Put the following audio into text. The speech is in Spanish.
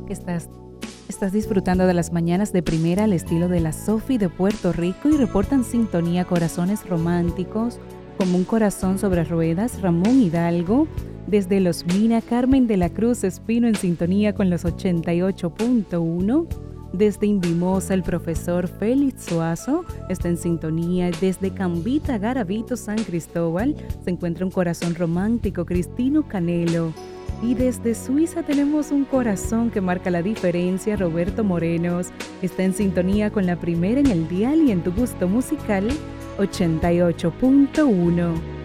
que estás disfrutando de las mañanas de primera al estilo de la Sofi de Puerto Rico y reportan sintonía corazones románticos como un corazón sobre ruedas, Ramón Hidalgo. Desde Los Mina, Carmen de la Cruz Espino en sintonía con los 88.1. Desde Invimosa, el profesor Félix Suazo está en sintonía. Desde Cambita, Garavito, San Cristóbal, se encuentra un corazón romántico, Cristino Canelo. Y desde Suiza tenemos un corazón que marca la diferencia, Roberto Morenos. Está en sintonía con la primera en el dial y en tu gusto musical, 88.1.